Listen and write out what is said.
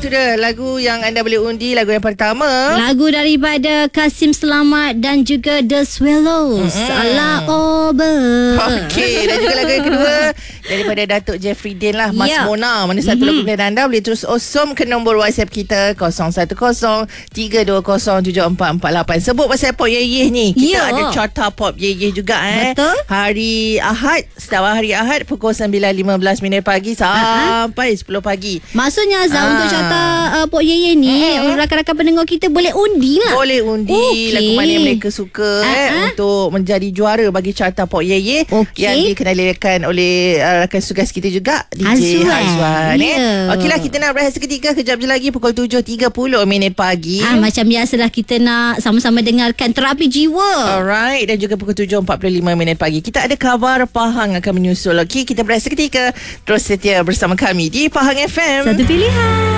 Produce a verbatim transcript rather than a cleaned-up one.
itu dia lagu yang anda boleh undi. Lagu yang pertama, lagu daripada Kasim Selamat dan juga The Swallows, mm-hmm. Ala Over. Okey, dan juga lagu yang kedua daripada Datuk Jeffrey Din lah, Mas yeah. Mona. Mana satu mm-hmm. lagu pilihan anda, boleh terus osom ke nombor WhatsApp kita kosong satu kosong tiga dua kosong tujuh empat empat lapan. Sebut pasal Pop Yeyeh ni, kita yeah. ada carta Pop Yeyeh juga eh. Betul. Hari Ahad, setiap hari Ahad pukul sembilan lima belas minit pagi sampai uh-huh. sepuluh pagi. Maksudnya Azhar, Ah. untuk carta uh, Pop Yeyeh ni, mm-hmm. rakan-rakan pendengar kita boleh undi lah. Boleh undi okay. lagu mana yang mereka suka uh-huh. eh, untuk menjadi juara bagi carta Pop Yeyeh okay. yang dikenalikan oleh uh, rakan tugas kita juga, D J Azwan, Azwan eh. yeah. Okeylah, kita nak berehat seketika. Kejap je lagi pukul tujuh tiga puluh minit pagi. Ah, macam biasalah kita nak sama-sama dengarkan Terapi Jiwa. Alright, dan juga pukul tujuh empat puluh lima minit pagi kita ada khabar Pahang akan menyusul. Okey, kita berehat seketika. Terus setia bersama kami di Pahang F M. Satu pilihan.